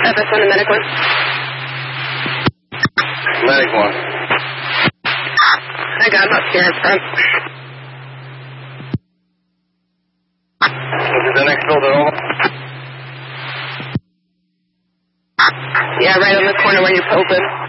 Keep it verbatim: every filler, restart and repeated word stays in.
F S one to Medic one. Medic one. I got him up here in front. Is the next building over? Yeah, right on the corner where you're open.